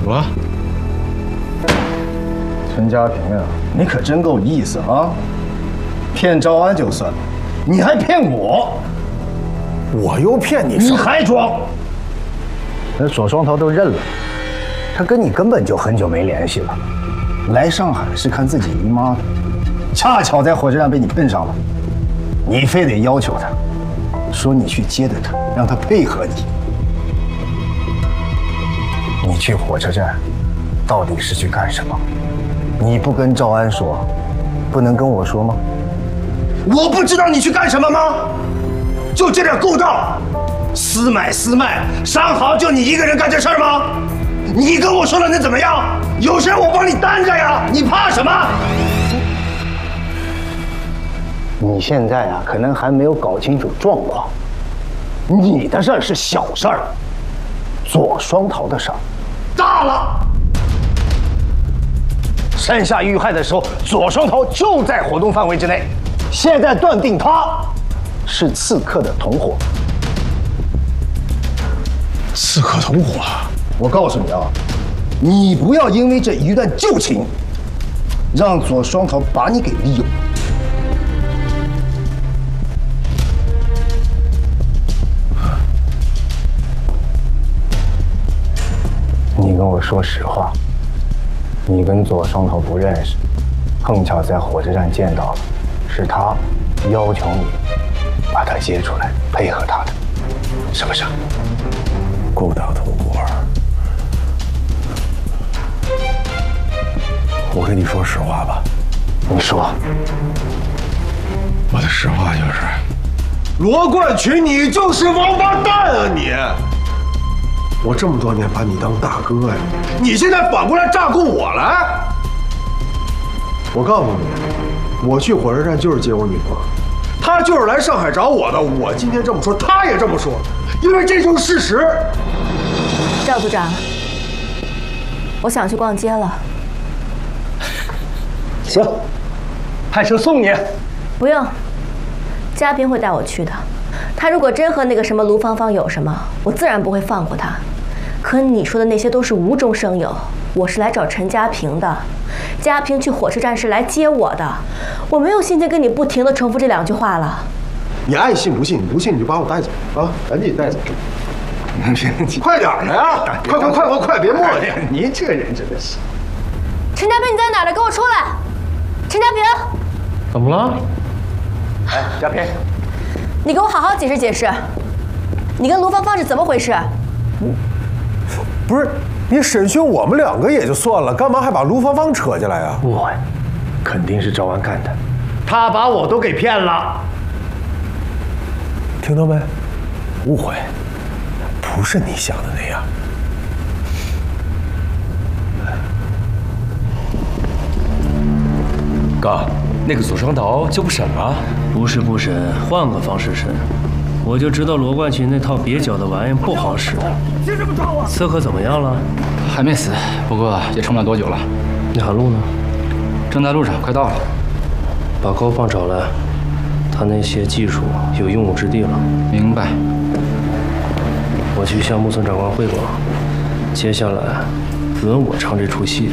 说。 陈家平啊，你可真够意思啊！骗赵安就算了，你还骗我！ 我又骗你？ 你还装？那左双桃都认了，他跟你根本就很久没联系了。来上海是看自己姨妈的，恰巧在火车站被你碰上了，你非得要求他，说你去接的他，让他配合你。你去火车站，到底是去干什么？你不跟赵安说，不能跟我说吗？我不知道你去干什么吗？就这点勾当，私买，商行就你一个人干这事儿吗？你跟我说了能怎么样？有事我帮你担着呀，你怕什么？你现在啊，可能还没有搞清楚状况。你的事儿是小事儿，左双桃的事儿大了。山下遇害的时候，左双桃就在活动范围之内，现在断定他是刺客的同伙。 刺客同伙？ 我告诉你啊，你不要因为这一段旧情，让左双桃把你给利用。你跟我说实话，你跟左双桃不认识，碰巧在火车站见到了，是他要求你把他接出来，配合他的，是不是？ 勾当同伙。我跟你说实话吧。 你说。 我的实话就是， 罗冠群，你就是王八蛋啊你！我这么多年把你当大哥呀，你现在反过来炸供我来？我告诉你，我去火车站就是接我女朋友，她就是来上海找我的。我今天这么说，她也这么说，因为这就是事实。 赵组长，我想去逛街了。 行，派车送你。 不用，嘉宾会带我去的。他如果真和那个什么卢芳芳有什么，我自然不会放过他。可你说的那些都是无中生有，我是来找陈家平的，家平去火车站是来接我的，我没有心情跟你不停地重复这2句话了。 你爱信不信，不信你就把我带走啊，赶紧带走。快点的呀！快，别磨叽！ 你这人真的是。 陈家平，你在哪儿呢？给我出来！陈家平， 怎么了？ 哎，家平， 你给我好好解释解释，你跟卢芳芳是怎么回事？ 不是你审讯我们2个也就算了，干嘛还把卢芳芳扯进来啊？ 误会，肯定是赵安干的，他把我都给骗了。 听到没？误会，不是你想的那样。 哥，那个左双桃就不审了？ 不是不审，换个方式审。我就知道罗冠群那套蹩脚的玩意不好使。刺客怎么样了？ 还没死，不过也撑不了多久了。 那海路呢？ 正在路上，快到了。 把高放找来，他那些技术有用武之地了。 明白。 我去向木村长官汇报，接下来轮我唱这出戏。